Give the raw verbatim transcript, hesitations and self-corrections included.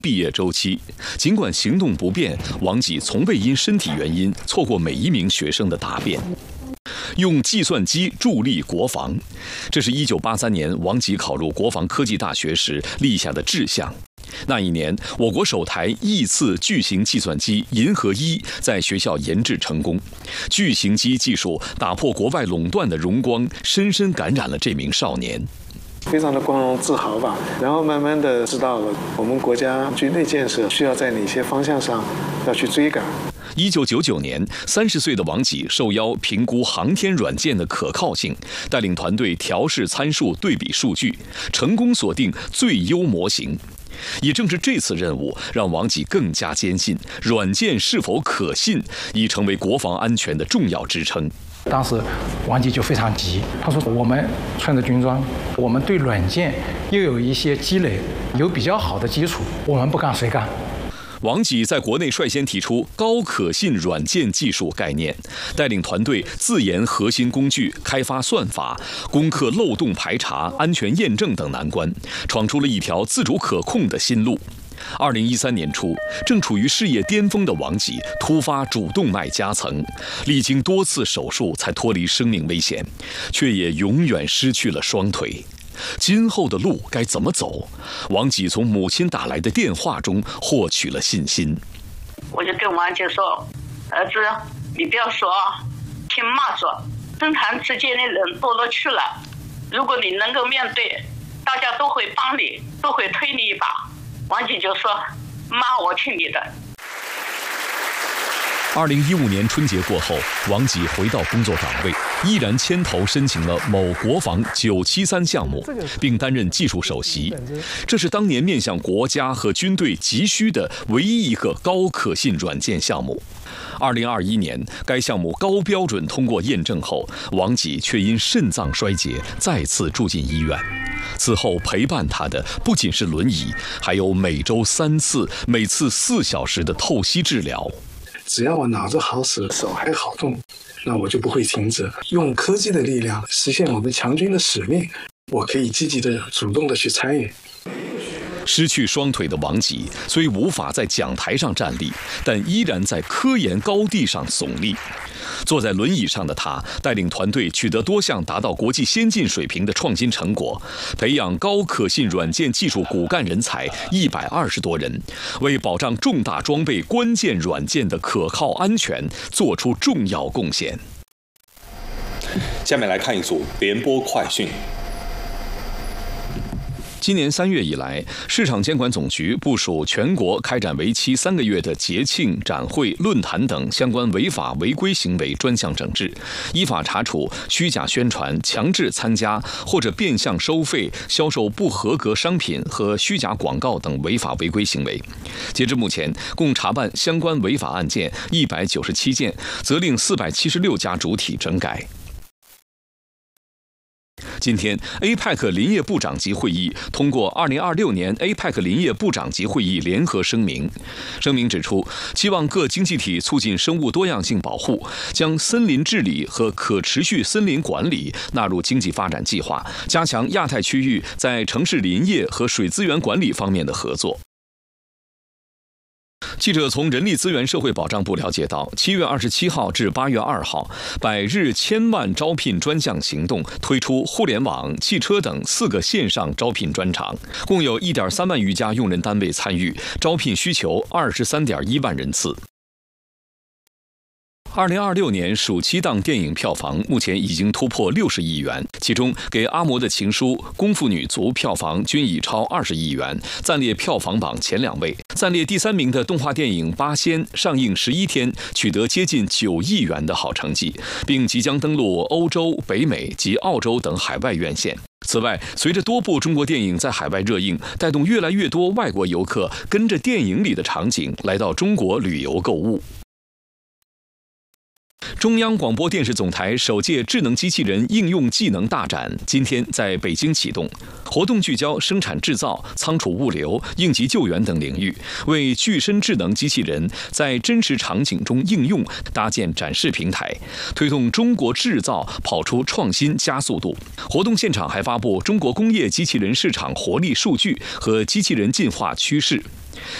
毕业周期，尽管行动不便，王吉从未因身体原因错过每一名学生的答辩。用计算机助力国防，这是一九八三年王吉考入国防科技大学时立下的志向。那一年，我国首台亿次巨型计算机银河一在学校研制成功，巨型机技术打破国外垄断的荣光，深深感染了这名少年。 非常的光荣自豪吧，然后慢慢的知道了我们国家军队建设需要在哪些方向上要去追赶。 一九九九年，三十岁的王吉受邀评估航天软件的可靠性，带领团队调试参数、对比数据，成功锁定最优模型。也正是这次任务，让王吉更加坚信软件是否可信已成为国防安全的重要支撑。 当时王吉就非常急，他说我们穿着军装，我们对软件又有一些积累，有比较好的基础，我们不干谁干。 王吉在国内率先提出高可信软件技术概念，带领团队自研核心工具，开发算法，攻克漏洞排查、安全验证等难关，闯出了一条自主可控的新路。二零一三年初，正处于事业巅峰的王吉突发主动脉夹层，历经多次手术才脱离生命危险，却也永远失去了双腿。今后的路该怎么走？王吉从母亲打来的电话中获取了信心。 我就跟王吉说：“儿子，你不要说，听妈说。生产之间的人多了去了，如果你能够面对，大家都会帮你，都会推你一把。”王吉就说：“妈，我听你的。” 二零一五年春节过后，王吉回到工作岗位，依然牵头申请了某国防九七三项目，并担任技术首席。这是当年面向国家和军队急需的唯一一个高可信软件项目。二零二一年，该项目高标准通过验证后，王吉却因肾脏衰竭再次住进医院。此后陪伴他的不仅是轮椅，还有每周三次、每次四小时的透析治疗。 只要我脑子好使，手还好动，那我就不会停止。用科技的力量实现我们强军的使命，我可以积极的、主动的去参与。 失去双腿的王吉虽无法在讲台上站立，但依然在科研高地上耸立。坐在轮椅上的他，带领团队取得多项达到国际先进水平的创新成果，培养高可信软件技术骨干人才一百二十多人，为保障重大装备关键软件的可靠安全做出重要贡献。 下面来看一组联播快讯。 今年三月以来，市场监管总局部署全国开展为期三个月的节庆、展会、论坛等相关违法违规行为专项整治，依法查处虚假宣传、强制参加或者变相收费、销售不合格商品和虚假广告等违法违规行为。截至目前，共查办相关违法案件一百九十七件，责令四百七十六家主体整改。今天 ，A P E C 林业部长级会议通过二零二六年 A P E C 林业部长级会议联合声明。声明指出，期望各经济体促进生物多样性保护，将森林治理和可持续森林管理纳入经济发展计划，加强亚太区域在城市林业和水资源管理方面的合作。记者从人力资源社会保障部了解到，七月二十七号至八月二号，百日千万招聘专项行动推出互联网、汽车等四个线上招聘专场，共有一点三万余家用人单位参与，招聘需求二十三点一万人次。二零二六年暑期档电影票房目前已经突破六十亿元，其中《给阿嬷的情书》、《功夫女足》票房均已超二十亿元，暂列票房榜前两位。暂列第三名的动画电影《八仙》上映十一天，取得接近九亿元的好成绩，并即将登陆欧洲、北美及澳洲等海外院线。此外，随着多部中国电影在海外热映，带动越来越多外国游客跟着电影里的场景来到中国旅游购物。 中央广播电视总台首届智能机器人应用技能大展今天在北京启动，活动聚焦生产制造、仓储物流、应急救援等领域，为具身智能机器人在真实场景中应用搭建展示平台，推动中国制造跑出创新加速度。活动现场还发布中国工业机器人市场活力数据和机器人进化趋势。